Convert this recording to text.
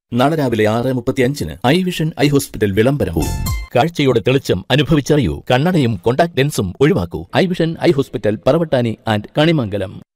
നാളെ രാവിലെ 6:35 I vision eye hospital വിളംബരവും. കാഴ്ചയുടെ തെളിച്ചം അനുഭവിച്ചറിയൂ. കണ്ണടയും contact ലെൻസും ഒഴിവാക്കൂ. I vision eye hospital, Paravattani and Kanimangalam.